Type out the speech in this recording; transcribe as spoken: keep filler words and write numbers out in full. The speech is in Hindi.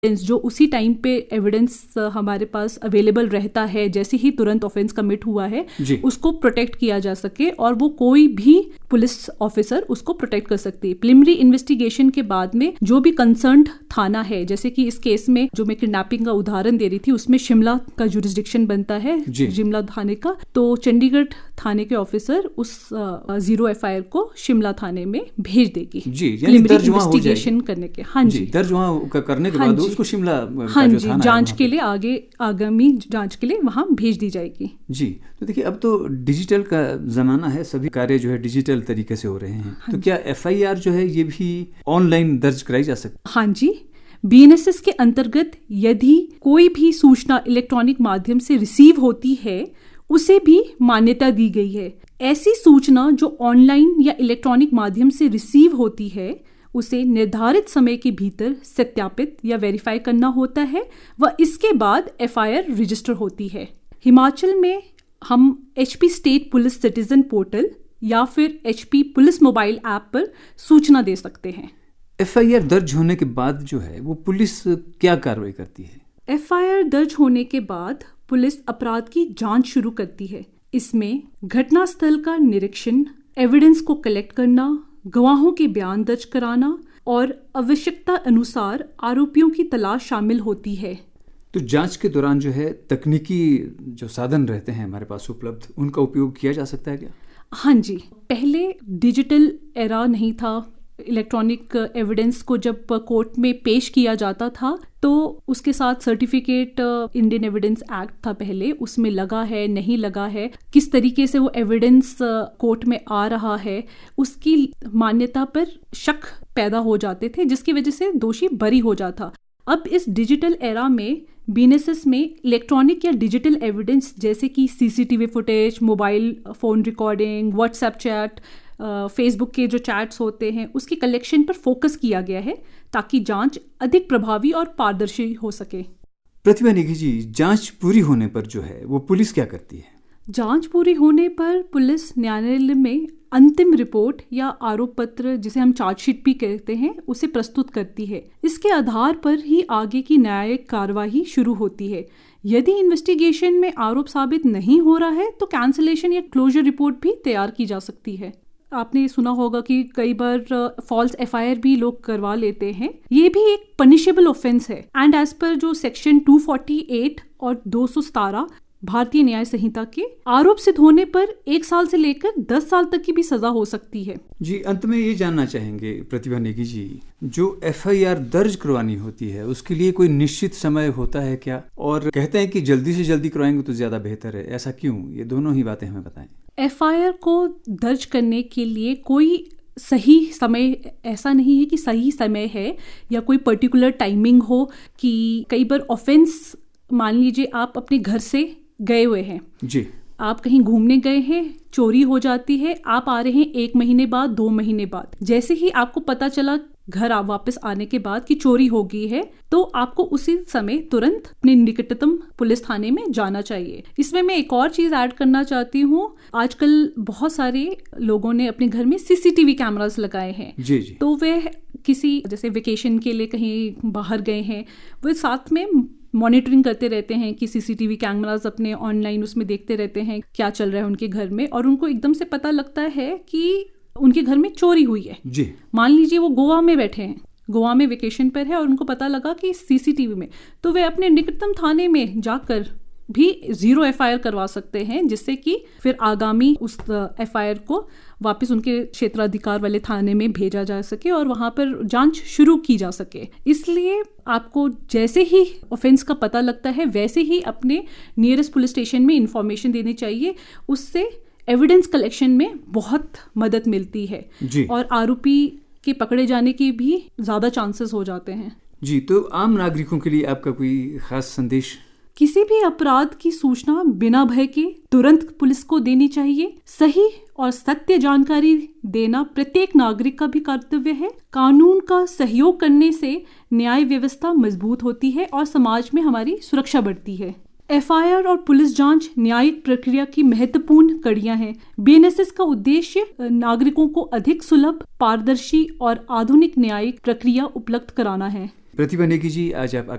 जो उसी टाइम पे एविडेंस हमारे पास अवेलेबल रहता है, जैसे ही तुरंत ऑफेंस कमिट हुआ है, उसको प्रोटेक्ट किया जा सके और वो कोई भी पुलिस ऑफिसर उसको प्रोटेक्ट कर सकती है। प्रिलिमिनरी इन्वेस्टिगेशन के बाद में जो भी कंसर्न्ड थाना है, जैसे कि इस केस में जो मैं किडनैपिंग का उदाहरण दे रही थी, उसमें शिमला का जुरिस्डिक्शन बनता है, शिमला थाने का, तो चंडीगढ़ थाने के ऑफिसर उस जीरो एफ आई आर को शिमला थाने में भेज देगी प्रिलिमिनरी इन्वेस्टिगेशन करने के। हाँ जी, दर्ज वहाँ करने के बाद उसको शिमला हाँ जी जांच के लिए आगे आगामी जांच के लिए वहाँ भेज दी जाएगी। जी, तो देखिए अब तो डिजिटल का जमाना है, सभी कार्य जो है डिजिटल तरीके से हो रहे हैं, हाँ, तो क्या एफ आई आर जो है ये भी ऑनलाइन दर्ज कराई जा सकती है? हाँ जी, बी एन एस एस के अंतर्गत यदि कोई भी सूचना इलेक्ट्रॉनिक माध्यम से रिसीव होती है, उसे भी मान्यता दी गई है। ऐसी सूचना जो ऑनलाइन या इलेक्ट्रॉनिक माध्यम से रिसीव होती है, उसे निर्धारित समय के भीतर सत्यापित या वेरीफाई करना होता है व इसके बाद एफ आई आर रजिस्टर होती है। हिमाचल में हम H P state police citizen portal या फिर H P police mobile app पर सूचना दे सकते हैं। एफ आई आर दर्ज होने के बाद जो है वो पुलिस क्या कार्रवाई करती है? एफ आई आर दर्ज होने के बाद पुलिस अपराध की जांच शुरू करती है। इसमें घटनास्थल का निरीक्षण, एविडेंस को कलेक्ट करना, गवाहों के बयान दर्ज कराना और आवश्यकता अनुसार आरोपियों की तलाश शामिल होती है। तो जांच के दौरान जो है तकनीकी जो साधन रहते हैं हमारे पास उपलब्ध, उनका उपयोग किया जा सकता है क्या? हाँ जी, पहले डिजिटल एरा नहीं था। इलेक्ट्रॉनिक एविडेंस को जब कोर्ट में पेश किया जाता था तो उसके साथ सर्टिफिकेट इंडियन एविडेंस एक्ट था पहले, उसमें लगा है नहीं लगा है, किस तरीके से वो एविडेंस कोर्ट में आ रहा है, उसकी मान्यता पर शक पैदा हो जाते थे, जिसकी वजह से दोषी बरी हो जाता। अब इस डिजिटल एरा में बी एन एस एस में इलेक्ट्रॉनिक या डिजिटल एविडेंस जैसे कि सी C T V footage, mobile phone recording, WhatsApp chat, Facebook के जो चैट्स होते हैं, उसकी कलेक्शन पर फोकस किया गया है ताकि जांच अधिक प्रभावी और पारदर्शी हो सके। प्रतिभा नेगी जी, जांच पूरी होने पर जो है वो पुलिस क्या करती है? जांच पूरी होने पर पुलिस न्यायालय में अंतिम रिपोर्ट या आरोप पत्र, जिसे हम चार्जशीट भी कहते हैं, उसे प्रस्तुत करती है। इसके आधार पर ही आगे की न्यायिक कार्यवाही शुरू होती है। यदि इन्वेस्टिगेशन में आरोप साबित नहीं हो रहा है तो कैंसिलेशन या क्लोजर रिपोर्ट भी तैयार की जा सकती है। आपने सुना होगा कि कई बार फॉल्स एफ आई आर भी लोग करवा लेते हैं। ये भी एक पनिशेबल ऑफेंस है एंड एज पर जो सेक्शन दो सौ अड़तालीस और दो सौ सत्रह भारतीय न्याय संहिता के आरोप सिद्ध होने पर एक साल से लेकर दस साल तक की भी सजा हो सकती है। जी, अंत में ये जानना चाहेंगे प्रतिभा नेगी जी, जो एफ आई आर दर्ज करवानी होती है उसके लिए कोई निश्चित समय होता है क्या? और कहते हैं कि जल्दी से जल्दी करवाएंगे तो ज्यादा बेहतर है, ऐसा क्यों? ये दोनों ही बातें हमें बताएं। एफ आई आर को दर्ज करने के लिए कोई सही समय ऐसा नहीं है कि सही समय है या कोई पर्टिकुलर टाइमिंग हो कि कई बार ऑफेंस, मान लीजिए आप अपने घर से गए हुए हैं जी, आप कहीं घूमने गए हैं, चोरी हो जाती है, आप आ रहे हैं एक महीने बाद, दो महीने बाद, जैसे ही आपको पता चला घर आप वापस आने के बाद कि चोरी हो गई है, तो आपको उसी समय तुरंत अपने निकटतम पुलिस थाने में जाना चाहिए। इसमें मैं एक और चीज ऐड करना चाहती हूँ। आजकल बहुत सारे लोगों ने अपने घर में सी सी टी वी कैमरास लगाए हैं जी जी। तो वे किसी जैसे वेकेशन के लिए कहीं बाहर गए हैं, वो साथ में मॉनिटरिंग करते रहते हैं कि सी सी टी वी कैमरास अपने ऑनलाइन उसमें देखते रहते हैं क्या चल रहा है उनके घर में, और उनको एकदम से पता लगता है कि उनके घर में चोरी हुई है जी। मान लीजिए वो गोवा में बैठे हैं, गोवा में वेकेशन पर है और उनको पता लगा कि सी सी टी वी में, तो वे अपने निकटतम थाने में जाकर भी जीरो एफ आई आर करवा सकते हैं, जिससे कि फिर आगामी उस एफ आई आर को वापस उनके क्षेत्राधिकार वाले थाने में भेजा जा सके और वहां पर जांच शुरू की जा सके। इसलिए आपको जैसे ही ऑफेंस का पता लगता है वैसे ही अपने नियरेस्ट पुलिस स्टेशन में इंफॉर्मेशन देनी चाहिए। उससे एविडेंस कलेक्शन में बहुत मदद मिलती है जी। और आरोपी के पकड़े जाने की भी ज्यादा चांसेस हो जाते हैं जी। तो आम नागरिकों के लिए आपका कोई खास संदेश? किसी भी अपराध की सूचना बिना भय के तुरंत पुलिस को देनी चाहिए। सही और सत्य जानकारी देना प्रत्येक नागरिक का भी कर्तव्य है। कानून का सहयोग करने से न्याय व्यवस्था मजबूत होती है और समाज में हमारी सुरक्षा बढ़ती है। एफ आई आर और पुलिस जांच न्यायिक प्रक्रिया की महत्वपूर्ण कड़ियां हैं। बी एन एस एस का उद्देश्य नागरिकों को अधिक सुलभ, पारदर्शी और आधुनिक न्यायिक प्रक्रिया उपलब्ध कराना है। प्रतिभा नेगी जी, आज आप